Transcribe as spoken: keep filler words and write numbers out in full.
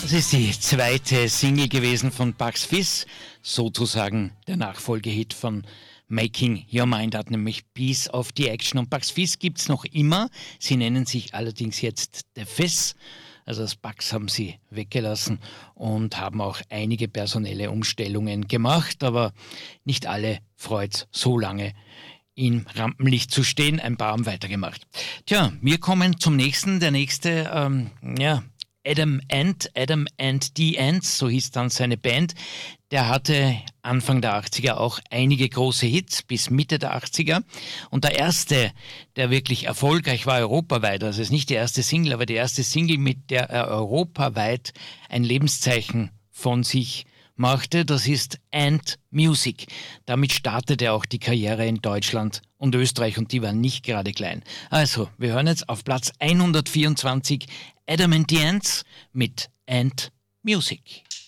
Das ist die zweite Single gewesen von Bucks Fizz, sozusagen der Nachfolgehit von Making Your Mind Up, nämlich Piece of the Action. Und Bucks Fizz gibt's noch immer, sie nennen sich allerdings jetzt The Fizz. Also das Bucks haben sie weggelassen und haben auch einige personelle Umstellungen gemacht, aber nicht alle freut's so lange im Rampenlicht zu stehen. Ein paar haben weitergemacht. Tja, wir kommen zum nächsten. Der nächste, ähm, ja, Adam Ant, Adam and the Ants, so hieß dann seine Band. Der hatte Anfang der achtziger auch einige große Hits bis Mitte der achtziger. Und der erste, der wirklich erfolgreich war europaweit, also es ist nicht die erste Single, aber die erste Single, mit der er europaweit ein Lebenszeichen von sich machte, das ist Ant Music. Damit startete auch die Karriere in Deutschland und Österreich und die war nicht gerade klein. Also, wir hören jetzt auf Platz hundertvierundzwanzig Adam and the Ants mit Ant Music.